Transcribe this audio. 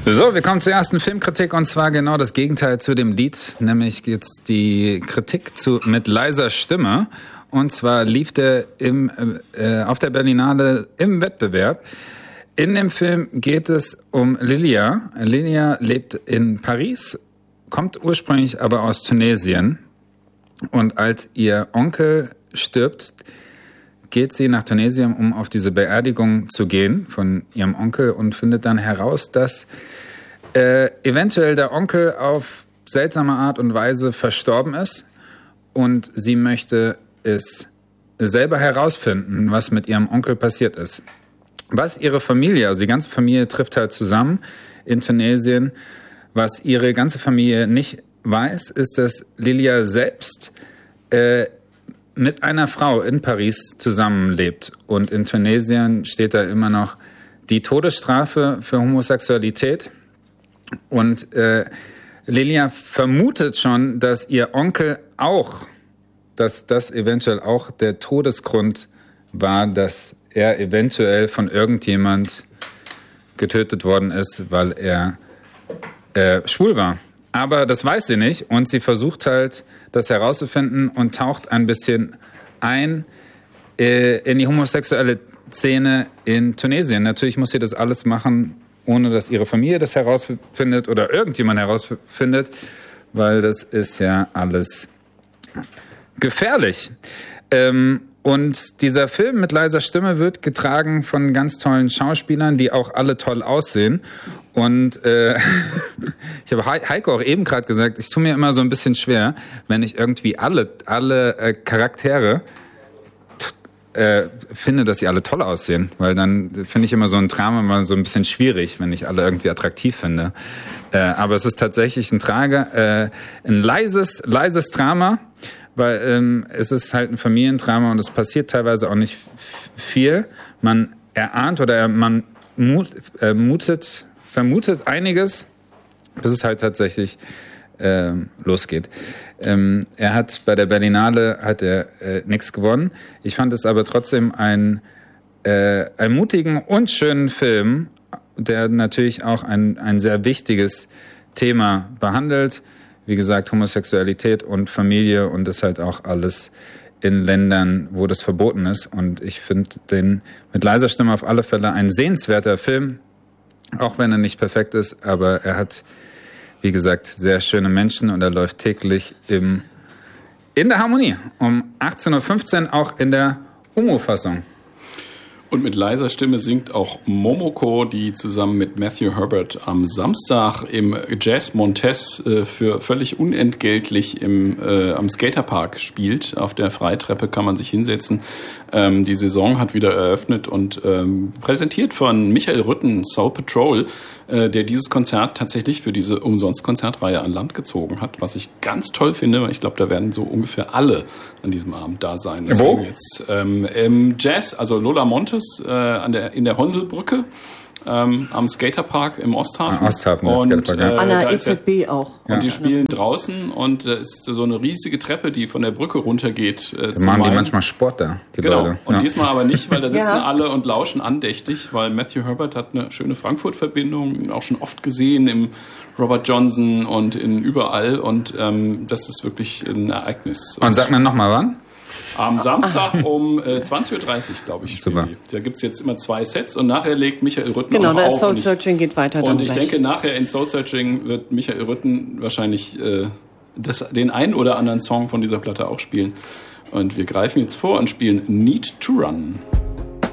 So, wir kommen zur ersten Filmkritik und zwar genau das Gegenteil zu dem Lied, nämlich jetzt die Kritik mit leiser Stimme. Und zwar lief der auf der Berlinale im Wettbewerb. In dem Film geht es um Lilia. Lilia lebt in Paris, kommt ursprünglich aber aus Tunesien. Und als ihr Onkel stirbt, geht sie nach Tunesien, um auf diese Beerdigung zu gehen von ihrem Onkel und findet dann heraus, dass eventuell der Onkel auf seltsame Art und Weise verstorben ist und sie möchte es selber herausfinden, was mit ihrem Onkel passiert ist. Was ihre Familie, also die ganze Familie trifft halt zusammen in Tunesien. Was ihre ganze Familie nicht weiß, ist, dass Lilia selbst mit einer Frau in Paris zusammenlebt. Und in Tunesien steht da immer noch die Todesstrafe für Homosexualität. Und Lilia vermutet schon, dass ihr Onkel dass das eventuell auch der Todesgrund war, dass er eventuell von irgendjemand getötet worden ist, weil er schwul war. Aber das weiß sie nicht und sie versucht halt, das herauszufinden und taucht ein bisschen ein in die homosexuelle Szene in Tunesien. Natürlich muss sie das alles machen, ohne dass ihre Familie das herausfindet oder irgendjemand herausfindet, weil das ist ja alles gefährlich. Und dieser Film mit leiser Stimme wird getragen von ganz tollen Schauspielern, die auch alle toll aussehen. Und ich habe Heiko auch eben gerade gesagt, ich tue mir immer so ein bisschen schwer, wenn ich irgendwie alle Charaktere finde, dass sie alle toll aussehen. Weil dann finde ich immer so ein Drama mal so ein bisschen schwierig, wenn ich alle irgendwie attraktiv finde. Aber es ist tatsächlich ein leises Drama. Weil es ist halt ein Familiendrama und es passiert teilweise auch nicht viel. Man erahnt oder man vermutet einiges, bis es halt tatsächlich losgeht. Er hat bei der Berlinale nichts gewonnen. Ich fand es aber trotzdem einen mutigen und schönen Film, der natürlich auch ein sehr wichtiges Thema behandelt. Wie gesagt, Homosexualität und Familie und das halt auch alles in Ländern, wo das verboten ist. Und ich finde den mit leiser Stimme auf alle Fälle ein sehenswerter Film, auch wenn er nicht perfekt ist. Aber er hat, wie gesagt, sehr schöne Menschen und er läuft täglich in der Harmonie. Um 18.15 Uhr auch in der Umo-Fassung. Und mit leiser Stimme singt auch Momoko, die zusammen mit Matthew Herbert am Samstag im Jazz Montes für völlig unentgeltlich am Skaterpark spielt. Auf der Freitreppe kann man sich hinsetzen. Die Saison hat wieder eröffnet und präsentiert von Michael Rütten, Soul Patrol, der dieses Konzert tatsächlich für diese Umsonst-Konzertreihe an Land gezogen hat, was ich ganz toll finde, weil ich glaube, da werden so ungefähr alle an diesem Abend da sein. Wo? Jetzt im Jazz, also Lola Montes in der Honselbrücke, am Skaterpark im Osthafen. Osthafen, und, Skaterpark, ja. An der EZB auch. Und die spielen draußen und da ist so eine riesige Treppe, die von der Brücke runtergeht. Da machen die manchmal Sport da, die Leute. Und diesmal aber nicht, weil da sitzen alle und lauschen andächtig, weil Matthew Herbert hat eine schöne Frankfurt-Verbindung, auch schon oft gesehen im Robert Johnson und überall und das ist wirklich ein Ereignis. Und sag mir nochmal wann? Am Samstag um 20.30 Uhr, glaube ich. Super. Da gibt es jetzt immer 2 Sets und nachher legt Michael Rütten genau, auch da auf. ist Soul Searching geht weiter. Und ich denke, nachher in Soul Searching wird Michael Rütten wahrscheinlich den einen oder anderen Song von dieser Platte auch spielen. Und wir greifen jetzt vor und spielen Need to Run.